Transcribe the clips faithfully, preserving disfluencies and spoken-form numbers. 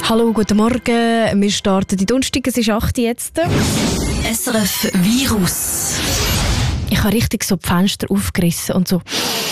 Hallo, guten Morgen. Wir starten die Donnerstag, es ist acht Uhr jetzt. S R F Virus. Ich habe richtig so die Fenster aufgerissen und so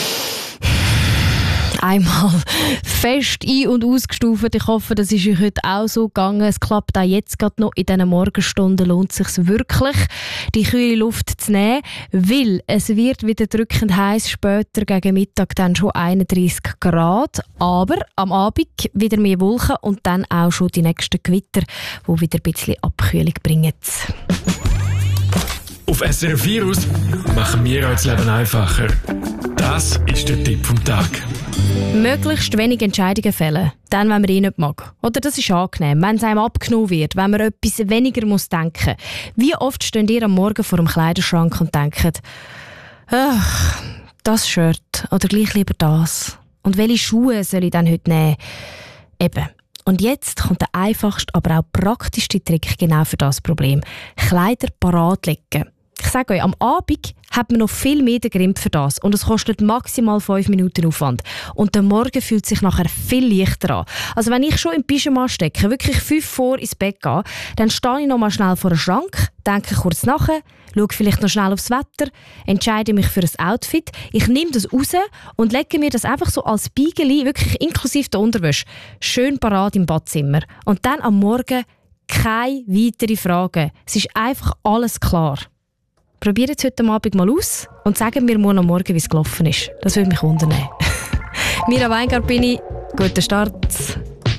einmal fest ein- und ausgestuft. Ich hoffe, das ist euch heute auch so gegangen. Es klappt auch jetzt gerade noch. In diesen Morgenstunden lohnt es sich wirklich, die kühle Luft zu nehmen, weil es wird wieder drückend heiß, später gegen Mittag dann schon einunddreissig Grad. Aber am Abend wieder mehr Wolken und dann auch schon die nächsten Gewitter, die wieder ein bisschen Abkühlung bringen. Auf S R F Virus machen wir euch das Leben einfacher. Das ist der Tipp vom Tag. Möglichst wenig Entscheidungen fällen, dann, wenn man ihn nicht mag. Oder das ist angenehm, wenn es einem abgenommen wird, wenn man etwas weniger muss denken. Wie oft steht ihr am Morgen vor dem Kleiderschrank und denkt, ach, das Shirt oder gleich lieber das. Und welche Schuhe soll ich dann heute nehmen? Eben. Und jetzt kommt der einfachste, aber auch praktischste Trick genau für das Problem. Kleider parat legen. Ich sage euch, am Abend hat man noch viel mehr den Grimm für das und es kostet maximal fünf Minuten Aufwand. Und der Morgen fühlt sich nachher viel leichter an. Also wenn ich schon im Pyjama stecke, wirklich fünf vor ins Bett gehe, dann stehe ich noch mal schnell vor den Schrank, denke kurz nach, schaue vielleicht noch schnell aufs Wetter, entscheide mich für ein Outfit, ich nehme das raus und lege mir das einfach so als Beigeli, wirklich inklusive der Unterwäsche, schön parat im Badzimmer. Und dann am Morgen keine weiteren Fragen. Es ist einfach alles klar. Probiert es heute Abend mal aus und sagen mir morgen am Morgen, wie es gelaufen ist. Das würde mich wundern. Mira Weingart bin ich. Guten Start.